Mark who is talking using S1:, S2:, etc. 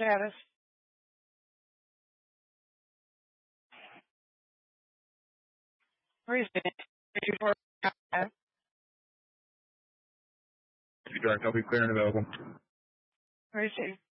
S1: status? Reason.
S2: Direct, I'll be clear and available.
S1: Receive.